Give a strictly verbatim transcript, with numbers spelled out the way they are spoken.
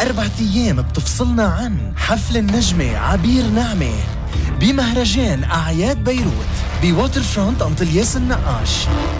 أربعة أيام بتفصلنا عن حفل النجمة عبير نعمة بمهرجان أعياد بيروت بواتر فرونت أنطلياس النقاش.